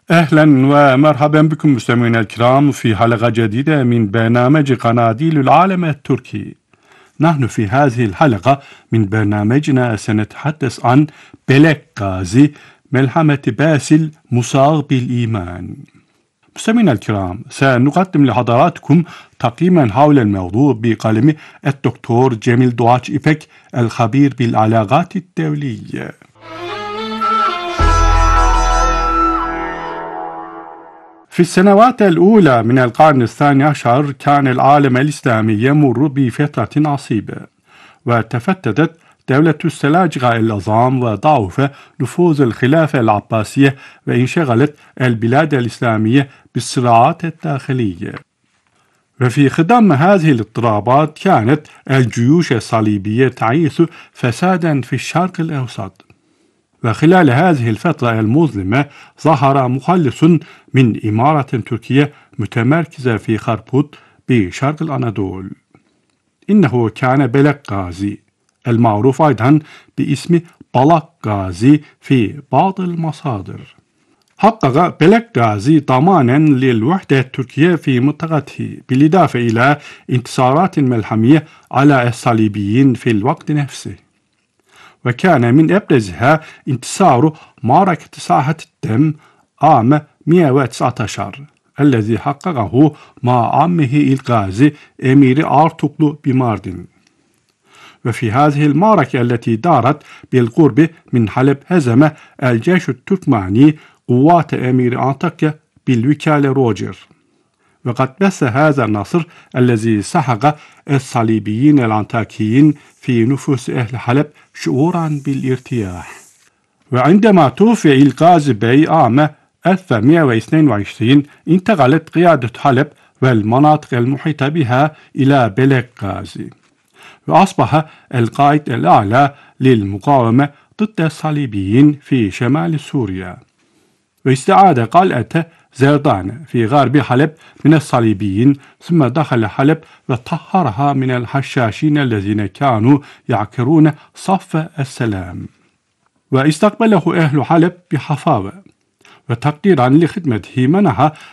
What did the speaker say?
أهلا ومرحبا بكم مستمعينا الكرام في حلقة جديدة من برنامج قناديل العالم التركي. نحن في هذه الحلقة من برنامجنا سنتحدث عن بلك غازي، ملحمة باسل مصاغ بالإيمان. مستمعينا الكرام، سنقدم لحضراتكم تقييما حول الموضوع بقلم الدكتور جميل دواتش إبك الخبير بالعلاقات الدولية. في السنوات الأولى من القرن الثاني عشر كان العالم الإسلامي يمر بفترة عصيبة، وتفتتت دولة السلاجقة العظام وضعف نفوذ الخلافة العباسية، وانشغلت البلاد الإسلامية بالصراعات الداخلية. وفي خضم هذه الاضطرابات كانت الجيوش الصليبية تعيش فسادا في الشرق الأوسط. وخلال هذه الفترة المظلمة ظهر مخلص من إمارة تركية متمركزة في خربوط بشرق الأناضول. إنه كان بلك غازي، المعروف أيضا باسم بلك غازي في بعض المصادر. حقق بلك غازي ضمانا للوحدة التركية في منطقته، بالإضافة إلى انتصارات ملحمية على الصليبيين في الوقت نفسه. وكان من أبرزها انتصار معركة ساحة الدم عام 119 الذي حققه مع عمه الغازي أمير أرطغرل بماردن. وفي هذه المعركة التي دارت بالقرب من حلب هزم الجيش التركماني قوات أمير أنطاكيا بالوكالة روجر. وقد بث هذا النصر الذي سحق الصليبيين الأنطاكيين في نفوس أهل حلب شعورا بالارتياح. وعندما توفي الغازي بي عام 1122 انتقلت قيادة حلب والمناطق المحيطة بها إلى بلك غازي، وأصبح القائد الأعلى للمقاومة ضد الصليبيين في شمال سوريا. واستعاد قلعة زردان في غرب حلب من الصليبيين، ثم دخل حلب وطهرها من الحشاشين الذين كانوا يعكرون صف السلام. واستقبله أهل حلب بحفاوة، وتقديرا لخدمته منح